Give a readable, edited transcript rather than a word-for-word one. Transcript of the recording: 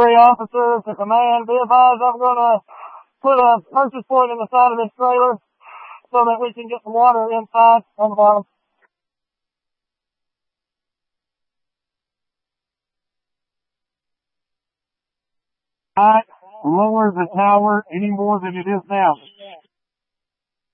Three officers to command, be advised I'm going to put a purchase point in the side of this trailer so that we can get some water inside on the bottom. Alright, lower the tower any more than it is now.